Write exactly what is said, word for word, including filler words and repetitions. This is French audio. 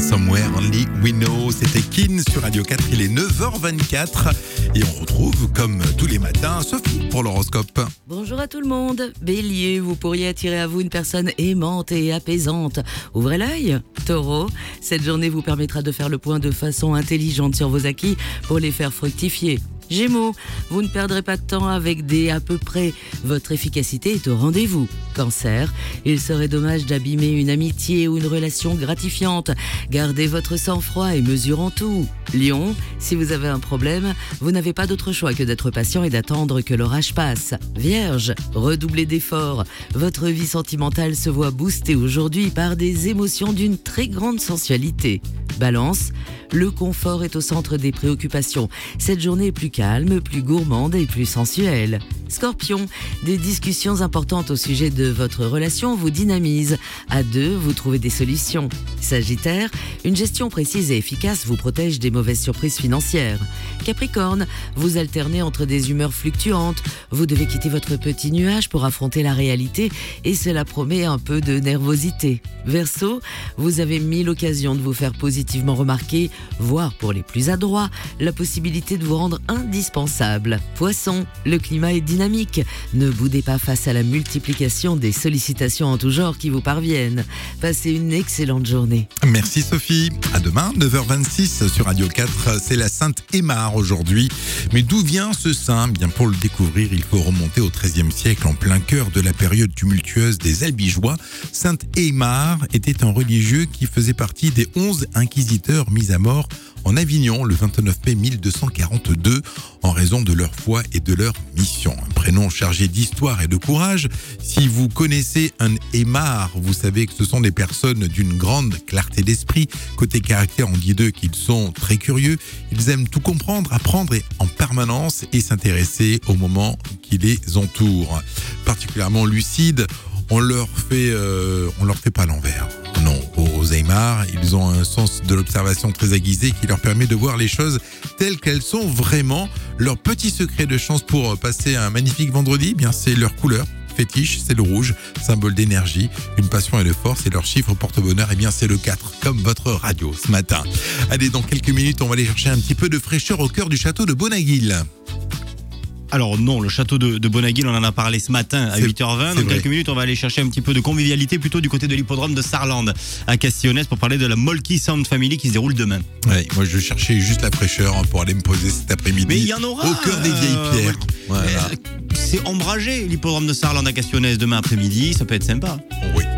Somewhere Only We Know, c'était Kin sur Radio quatre, il est neuf heures vingt-quatre et on retrouve comme tous les matins Sophie pour l'horoscope. Bonjour à tout le monde. Bélier, vous pourriez attirer à vous une personne aimante et apaisante. Ouvrez l'œil. Taureau, cette journée vous permettra de faire le point de façon intelligente sur vos acquis pour les faire fructifier. Gémeaux, vous ne perdrez pas de temps avec des à peu près. Votre efficacité est au rendez-vous. Cancer, il serait dommage d'abîmer une amitié ou une relation gratifiante. Gardez votre sang-froid et mesurons tout. Lion, si vous avez un problème, vous n'avez pas d'autre choix que d'être patient et d'attendre que l'orage passe. Vierge, redoublez d'efforts. Votre vie sentimentale se voit boostée aujourd'hui par des émotions d'une très grande sensualité. Balance, le confort est au centre des préoccupations. Cette journée est plus calme, plus gourmande et plus sensuelle. Scorpion, des discussions importantes au sujet de votre relation vous dynamisent. À deux, vous trouvez des solutions. Sagittaire, une gestion précise et efficace vous protège des mauvaises surprises financières. Capricorne, vous alternez entre des humeurs fluctuantes. Vous devez quitter votre petit nuage pour affronter la réalité et cela promet un peu de nervosité. Verseau, vous avez mille occasions de vous faire positivement remarquer, voire pour les plus adroits, la possibilité de vous rendre indispensable. Poisson, le climat est dynamique. Ne boudez pas face à la multiplication des sollicitations en tout genre qui vous parviennent. Passez une excellente journée. Merci Sophie. À demain, neuf heures vingt-six sur Radio quatre. C'est la Sainte Aymar aujourd'hui. Mais d'où vient ce saint ? Bien, pour le découvrir, il faut remonter au treizième siècle, en plein cœur de la période tumultueuse des Albigeois. Sainte Aymar était un religieux qui faisait partie des onze inquisiteurs mis à mort en Avignon le vingt-neuf mai mille deux cent quarante-deux en raison de leur foi et de leur mission. Un prénom chargé d'histoire et de courage. Si vous connaissez un aymar, vous savez que ce sont des personnes d'une grande clarté d'esprit. Côté caractère, on dit d'eux qu'ils sont très curieux. Ils aiment tout comprendre, apprendre en permanence et s'intéresser aux moments qui les entourent. Particulièrement lucides, on leur fait, euh, on leur fait pas l'envers. Non, aux Aymars, ils ont un sens de l'observation très aiguisé qui leur permet de voir les choses telles qu'elles sont vraiment. Leur petit secret de chance pour passer un magnifique vendredi, bien c'est leur couleur fétiche, c'est le rouge, symbole d'énergie, une passion et de force, et leur chiffre porte-bonheur, et bien c'est le quatre, comme votre radio ce matin. Allez, dans quelques minutes, on va aller chercher un petit peu de fraîcheur au cœur du château de Bonaguil. Alors non, le château de, de Bonaguil, on en a parlé ce matin à C'est- huit heures vingt. Dans c'est vrai. quelques minutes, on va aller chercher un petit peu de convivialité plutôt du côté de l'hippodrome de Sarlande à Castillonnès pour parler de la Molky Sound Family qui se déroule demain. Ouais, moi je cherchais juste la fraîcheur hein, pour aller me poser cet après-midi. Mais il y en aura au cœur des vieilles euh, pierres. Voilà. Euh, C'est ombragé l'hippodrome de Sarlande à Castillonnès demain après-midi, ça peut être sympa. Oui.